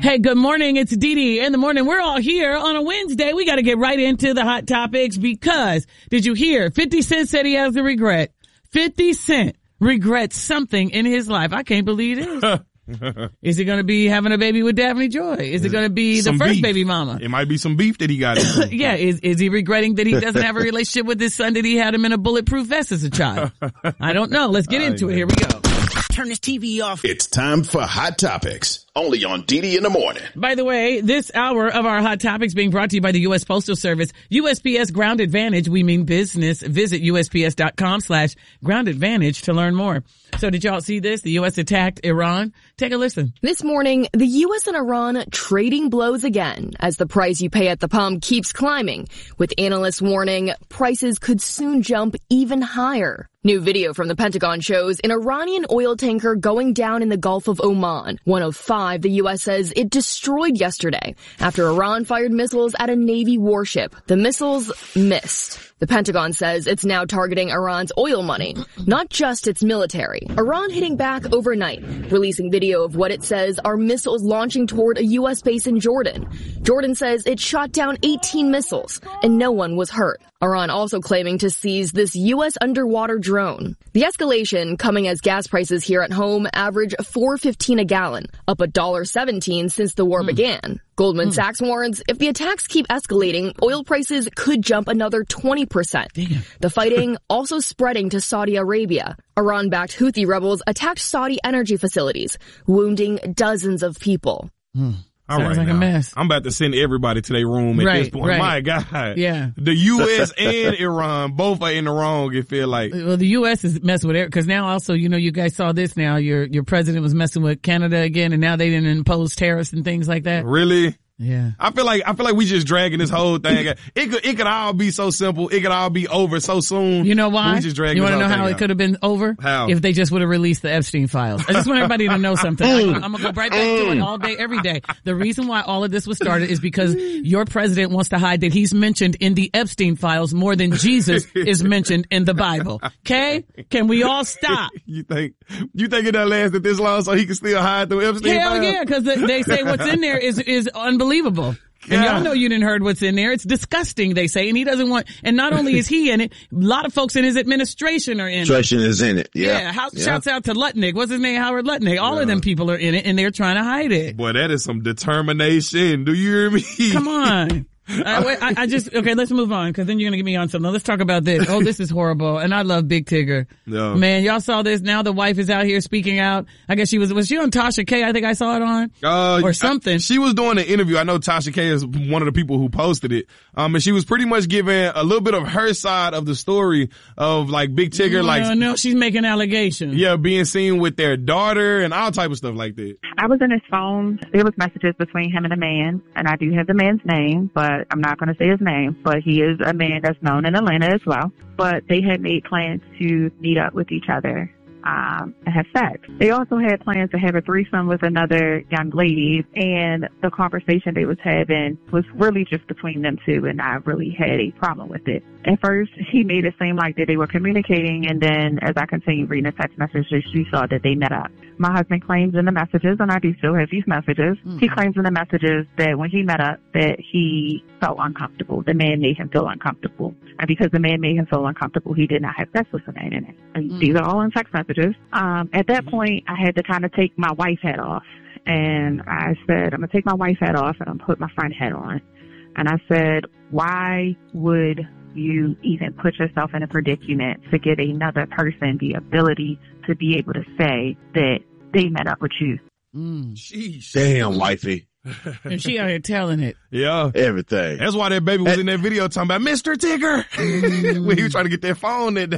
Hey, good morning. It's Dee Dee in the morning. We're all here on a Wednesday. We got to get right into the hot topics because did you hear 50 Cent said he has a regret? 50 Cent regrets something in his life. I can't believe this. Is he going to be having a baby with Daphne Joy? Is it going to be the first baby mama? It might be some beef that he got into. Yeah. Is he regretting that he doesn't have a relationship with his son, that he had him in a bulletproof vest as a child? I don't know. Let's get into it. Here we go. Turn this TV off. It's time for Hot Topics, only on Dee Dee in the morning. By the way, this hour of our Hot Topics being brought to you by the U.S. Postal Service. USPS Ground Advantage, we mean business. Visit USPS.com/Ground Advantage to learn more. So did y'all see this? The U.S. attacked Iran. Take a listen. This morning, the U.S. and Iran trading blows again as the price you pay at the pump keeps climbing, with analysts warning prices could soon jump even higher. New video from the Pentagon shows an Iranian oil tanker going down in the Gulf of Oman, one of 5 the U.S. says it destroyed yesterday after Iran fired missiles at a Navy warship. The missiles missed. The Pentagon says it's now targeting Iran's oil money, not just its military. Iran hitting back overnight, releasing video of what it says are missiles launching toward a U.S. base in Jordan. Jordan says it shot down 18 missiles, and no one was hurt. Iran also claiming to seize this U.S. underwater drone. The escalation coming as gas prices here at home average $4.15 a gallon, up $1.17 since the war began. Goldman Sachs warns if the attacks keep escalating, oil prices could jump another 20%. Damn. The fighting also spreading to Saudi Arabia. Iran-backed Houthi rebels attacked Saudi energy facilities, wounding dozens of people. All Sounds right, like a mess. I'm about to send everybody to their room at this point. Right. My God. Yeah. The U.S. and Iran both are in the wrong, it feel like. Well, the U.S. is messing with it because now also, you know, you guys saw this now. Your president was messing with Canada again, and now they didn't impose tariffs and things like that. Really? Yeah. I feel like we just dragging this whole thing. It could all be so simple. It could all be over so soon. You know why? We just dragging You want to this know whole how thing it could have been over? How? If they just would have released the Epstein files. I just want everybody to know something. I'm going to go right back to it all day, every day. The reason why all of this was started is because your president wants to hide that he's mentioned in the Epstein files more than Jesus is mentioned in the Bible. Okay? Can we all stop? You think it done lasted this long so he can still hide the Epstein Hell files? yeah, because they say what's in there is unbelievable. And y'all know you didn't heard what's in there. It's disgusting, they say, and he doesn't want, and not only is he in it, a lot of folks in his administration are in it. Administration is in it. Yeah. Shouts out to Lutnick. What's his name? Howard Lutnick. All of them people are in it, and they're trying to hide it. Boy, that is some determination. Do you hear me? Come on. Okay, let's move on, because then you're going to get me on something. Let's talk about this. Oh, this is horrible. And I love Big Tigger. No. Man, y'all saw this. Now the wife is out here speaking out. I guess was she on Tasha K? I think I saw it on. Or something. She was doing an interview. I know Tasha K is one of the people who posted it. And she was pretty much giving a little bit of her side of the story of like Big Tigger, No, she's making allegations. Yeah, being seen with their daughter and all type of stuff like that. I was in his phone. There was messages between him and a man, and I do have the man's name, but I'm not going to say his name. But he is a man that's known in Atlanta as well. But they had made plans to meet up with each other and have sex. They also had plans to have a threesome with another young lady, and the conversation they was having was really just between them two, and I really had a problem with it. At first, he made it seem like that they were communicating, and then as I continued reading the text messages, she saw that they met up. My husband claims in the messages, and I do still have these messages, he claims in the messages that when he met up, that he felt uncomfortable. The man made him feel uncomfortable. And because the man made him feel uncomfortable, he did not have sex with the man in it. And these are all in text messages. At that point, I had to kind of take my wife hat off. And I said, I'm going to take my wife hat off and I'm going to put my friend hat on. And I said, why would you even put yourself in a predicament to give another person the ability to be able to say that they met up with you? Sheesh. Damn, wifey. And she out here telling it. Yeah. Everything. That's why that baby was in that video talking about Mr. Tigger when he was trying to get that phone that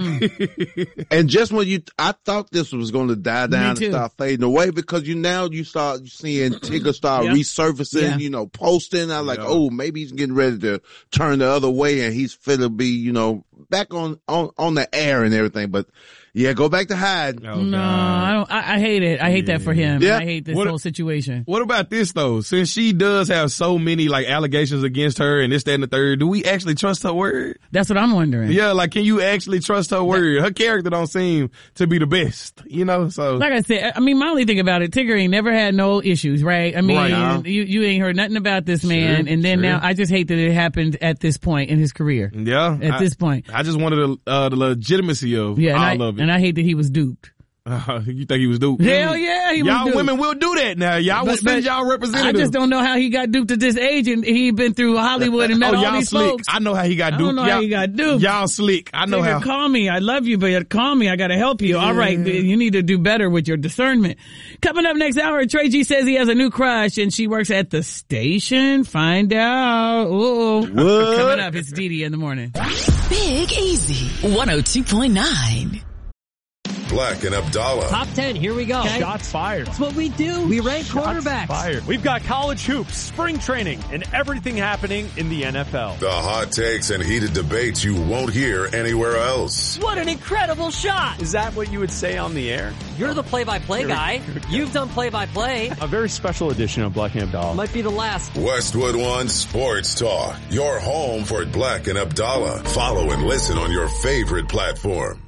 day. And just when I thought this was going to die down and too. start fading away because you start seeing Tigger start resurfacing, posting. I was like, oh, maybe he's getting ready to turn the other way and he's finna be, back on the air and everything. But yeah, go back to hide. Oh, no, I hate it. I hate that for him. Yeah. I hate this whole situation. What about this though? Since she does have so so many like allegations against her and this, that, and the third. Do we actually trust her word? That's what I'm wondering. Yeah, like, can you actually trust her word? Her character don't seem to be the best, you know, so. Like I said, I mean, my only thing about it, Tigger ain't never had no issues, right? I mean, you ain't heard nothing about this man, and then now I just hate that it happened at this point in his career. Yeah. At this point. I just wanted the legitimacy of all of it. And I hate that he was duped. You think he was duped? Hell yeah, he was Y'all duped. women will do that now. Y'all will send y'all representatives. I just don't know how he got duped at this age, and he been through Hollywood and met all these slick. folks. I know how he got duped. I don't know how he got duped. Y'all slick. I know how. Call me. I love you, but call me. I gotta help you. All right. You need to do better with your discernment. Coming up next hour, Trey G says he has a new crush and she works at the station. Find out. Ooh. What? Coming up, it's Dee Dee in the morning. Big Easy 102.9. Black and Abdallah. Top 10, here we go. Okay. Shots fired. That's what we do. We rank quarterbacks. Fired. We've got college hoops, spring training, and everything happening in the NFL. The hot takes and heated debates you won't hear anywhere else. What an incredible shot. Is that what you would say on the air? You're the play-by-play guy. You've done play-by-play. A very special edition of Black and Abdallah. Might be the last. Westwood One Sports Talk. Your home for Black and Abdallah. Follow and listen on your favorite platform.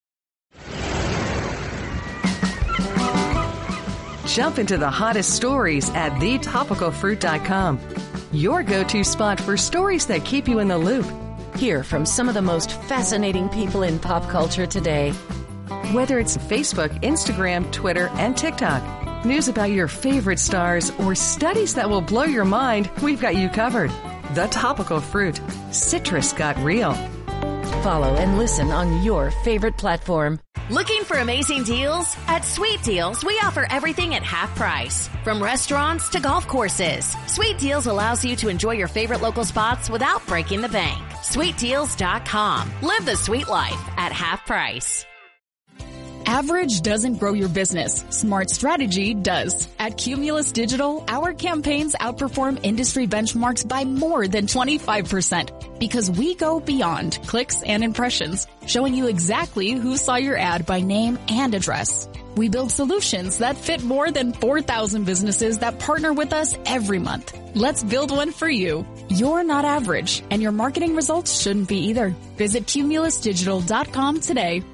Jump into the hottest stories at thetopicalfruit.com. Your go-to spot for stories that keep you in the loop. Hear from some of the most fascinating people in pop culture today. Whether it's Facebook, Instagram, Twitter, and TikTok, news about your favorite stars, or studies that will blow your mind, we've got you covered. The Topical Fruit. Citrus got real. Follow and listen on your favorite platform. Looking for amazing deals? At Sweet Deals, we offer everything at half price. From restaurants to golf courses, Sweet Deals allows you to enjoy your favorite local spots without breaking the bank. SweetDeals.com. Live the sweet life at half price. Average doesn't grow your business. Smart strategy does. At Cumulus Digital, our campaigns outperform industry benchmarks by more than 25% because we go beyond clicks and impressions, showing you exactly who saw your ad by name and address. We build solutions that fit more than 4,000 businesses that partner with us every month. Let's build one for you. You're not average, and your marketing results shouldn't be either. Visit CumulusDigital.com today.